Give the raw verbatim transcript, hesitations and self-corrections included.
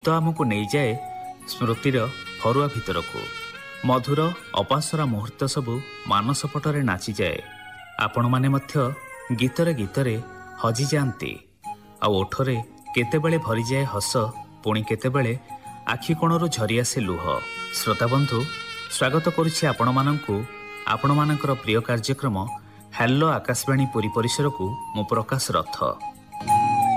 ଆମକୁ ନେଇଯାଏ ସ୍ମୃତିର ଫରୁଆ ଭିତରକୁ। ମଧୁର ଅପାସରା ମୁହୂର୍ତ୍ତ ସବୁ ମାନସପଟରେ ନାଚିଯାଏ। ଆପଣମାନେ ମଧ୍ୟ ଗୀତରେ ଗୀତରେ ହଜିଯାଆନ୍ତି। ଆଉ ଓଠରେ କେତେବେଳେ ଭରିଯାଏ ହସ, ପୁଣି କେତେବେଳେ ଆଖି କୋଣରୁ ଝରିଆସେ ଲୁହ। ଶ୍ରୋତାବନ୍ଧୁ, ସ୍ୱାଗତ କରୁଛି ଆପଣମାନଙ୍କୁ ଆପଣମାନଙ୍କର ପ୍ରିୟ କାର୍ଯ୍ୟକ୍ରମ ହ୍ୟାଲୋ ଆକାଶବାଣୀ ପୁରୀ ପରିସରକୁ। ମୁଁ ପ୍ରକାଶ ରଥ।